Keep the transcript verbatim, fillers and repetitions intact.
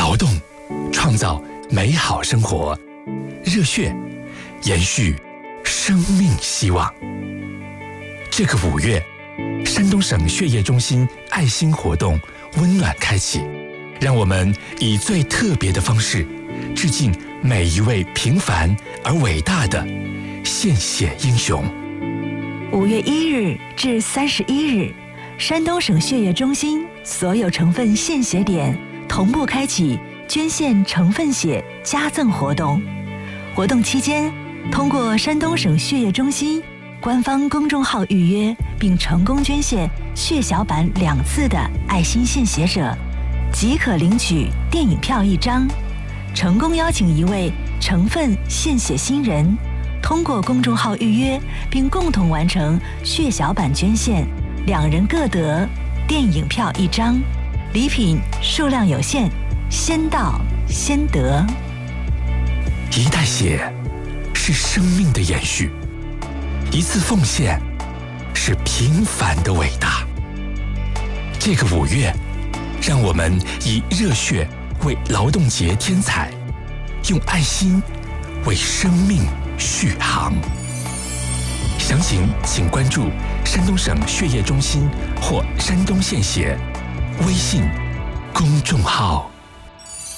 劳动，创造美好生活，热血延续生命希望。这个五月，山东省血液中心爱心活动温暖开启，让我们以最特别的方式致敬每一位平凡而伟大的献血英雄。 五月一日至三十一日，山东省血液中心所有成分献血点同步开启捐献成分血加赠活动。活动期间，通过山东省血液中心官方公众号预约并成功捐献血小板两次的爱心献血者，即可领取电影票一张。成功邀请一位成分献血新人，通过公众号预约并共同完成血小板捐献，两人各得电影票一张。礼品数量有限，先到先得。 一袋血是生命的延续，一次奉献是平凡的伟大。这个五月，让我们以热血为劳动节添彩，用爱心为生命续航。详情请关注山东省血液中心或山东献血微信公众号。